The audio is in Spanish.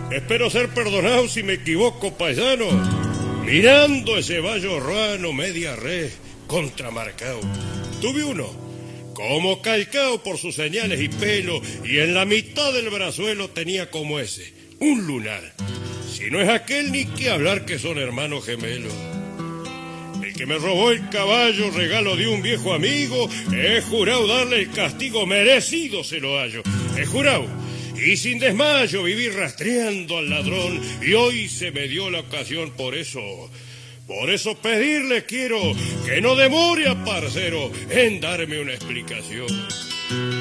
Espero ser perdonado si me equivoco, paisano. Mirando ese vallo ruano, media red, contramarcado. Tuve uno, como calcao por sus señales y pelo, y en la mitad del brazuelo tenía como ese, un lunar. Si no es aquel, ni que hablar que son hermanos gemelos. El que me robó el caballo, regalo de un viejo amigo, he jurado darle el castigo merecido, se lo hallo. He jurado. Y sin desmayo viví rastreando al ladrón, y hoy se me dio la ocasión por eso pedirle quiero que no demore a parcero en darme una explicación.